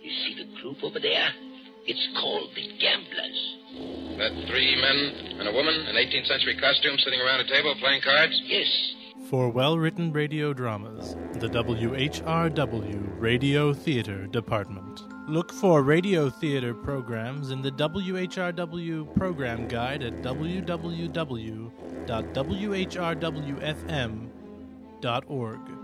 You see the group over there? It's called the Gamblers. That 3 men and a woman in 18th century costume sitting around a table playing cards? Yes. For well-written radio dramas, the WHRW Radio Theater Department. Look for radio theater programs in the WHRW program guide at www.whrwfm.org.